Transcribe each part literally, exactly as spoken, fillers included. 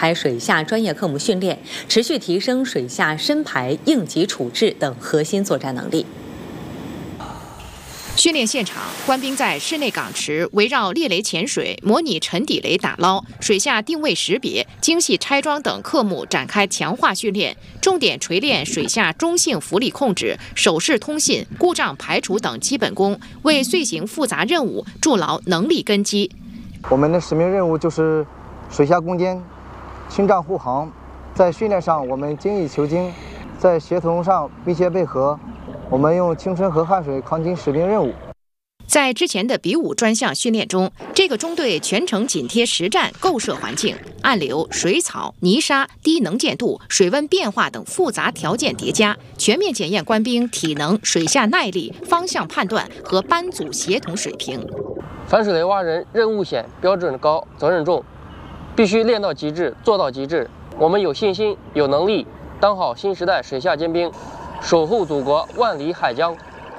开水下专业科目训练，持续提升水下深排、应急处置等核心作战能力。 训练现场，官兵在室内港池围绕猎雷潜水、模拟沉底雷打捞、水下定位识别、精细拆装等科目展开强化训练，重点锤炼水下中性浮力控制、手势通信、故障排除等基本功，为遂行复杂任务筑牢能力根基。 我们的使命任务就是水下攻坚、清障护航。在训练上，我们精益求精；在协同上密切配合。 我们用青春和汗水扛起使命任务。 在之前的比武专项训练中，这个中队全程紧贴实战构设环境，暗流、水草、泥沙、低能见度、水温变化等复杂条件叠加，全面检验官兵体能、水下耐力、方向判断和班组协同水平。 反水雷蛙人任务险、标准高、责任重，必须练到极致，做到极致。我们有信心、有能力当好新时代水下尖兵。 守护祖国万里海疆。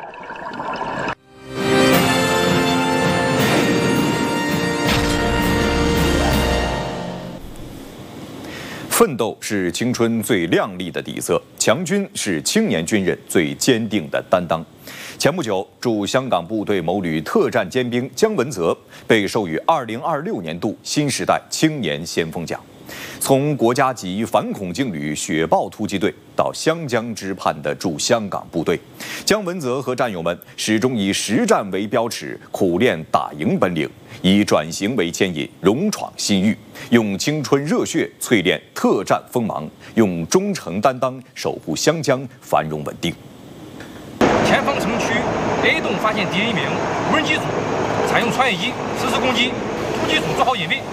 奋斗是青春最亮丽的底色，强军是青年军人最坚定的担当。前不久，驻香港部队某旅特战尖兵姜文泽被授予二零二六年度新时代青年先锋奖。 从国家级反恐劲旅雪豹突击队到湘江之畔的驻香港部队，姜文泽和战友们始终以实战为标尺，苦练打赢本领，以转型为牵引，勇闯新域，用青春热血淬炼特战锋芒，用忠诚担当守护湘江繁荣稳定。 前方城区 A 栋发现敌人一名无人机组，采用穿越机实施攻击，突击组做好隐蔽。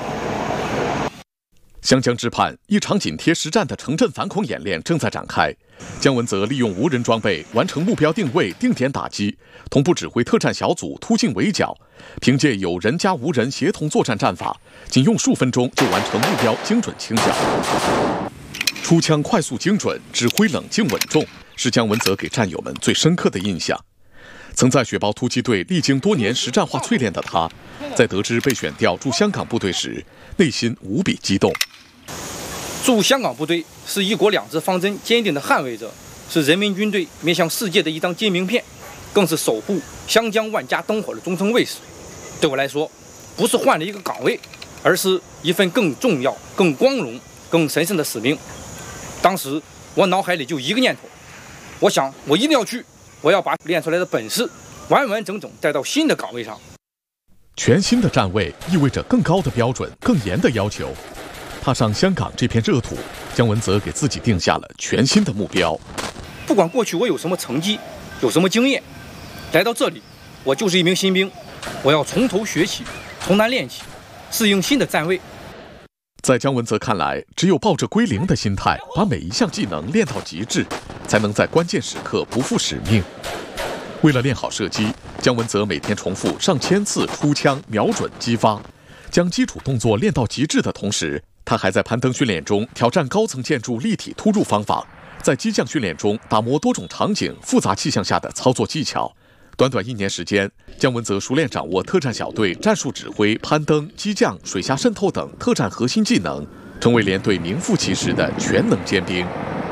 湘江之畔，一场紧贴实战的城镇反恐演练正在展开。姜文泽利用无人装备完成目标定位、定点打击，同步指挥特战小组突进围剿。凭借有人加无人协同作战战法，仅用数分钟就完成目标精准清剿。出枪快速精准，指挥冷静稳重，是姜文泽给战友们最深刻的印象。 曾在雪豹突击队历经多年实战化淬炼的他，在得知被选调驻香港部队时，内心无比激动。 驻香港部队是一国两制方针坚定的捍卫者，是人民军队面向世界的一张揭名片，更是守护湘江万家灯火的忠诚卫士。对我来说，不是换了一个岗位，而是一份更重要、更光荣、更神圣的使命。当时我脑海里就一个念头，我想我一定要去。 我要把练出来的本事完完整整带到新的岗位上。 全新的站位意味着更高的标准、更严的要求。踏上香港这片热土，姜文泽给自己定下了全新的目标。 不管过去我有什么成绩，有什么经验，来到这里，我就是一名新兵，我要从头学起，从难练起，适应新的站位。 在姜文泽看来，只有抱着归零的心态，把每一项技能练到极致，才能在关键时刻不负使命。为了练好射击，姜文泽每天重复上千次出枪、瞄准、击发，将基础动作练到极致的同时，他还在攀登训练中挑战高层建筑立体突入方法，在机降训练中打磨多种场景、复杂气象下的操作技巧。短短一年时间，姜文泽熟练掌握特战小队战术指挥、攀登、机降、水下渗透等特战核心技能，成为连队名副其实的全能尖兵。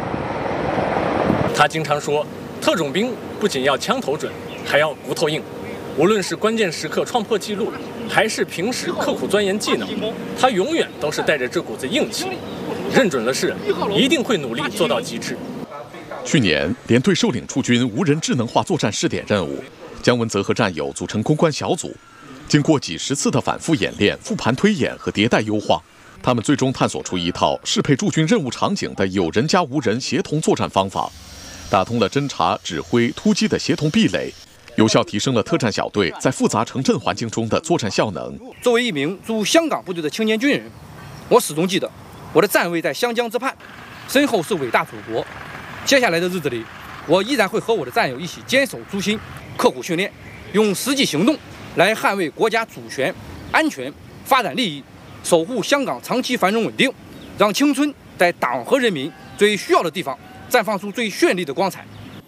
他经常说，特种兵不仅要枪头准，还要骨头硬。无论是关键时刻创破纪录，还是平时刻苦钻研技能，他永远都是带着这股子硬气，认准了事，一定会努力做到极致。 去年，连队受领出军无人智能化作战试点任务，姜文泽和战友组成攻关小组，经过几十次的反复演练、复盘推演和迭代优化，他们最终探索出一套适配驻军任务场景的有人加无人协同作战方法，打通了侦察、指挥、突击的协同壁垒，有效提升了特战小队在复杂城镇环境中的作战效能。 作为一名驻香港部队的青年军人，我始终记得我的站位在湘江之畔，身后是伟大祖国。接下来的日子里，我依然会和我的战友一起坚守初心，刻苦训练，用实际行动来捍卫国家主权、安全、发展利益，守护香港长期繁荣稳定，让青春在党和人民最需要的地方绽放出最绚丽的光彩。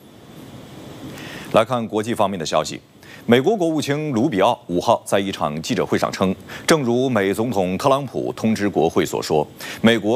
来看国际方面的消息，美国国务卿卢比奥五号在一场记者会上称，正如美总统特朗普通知国会所说，美国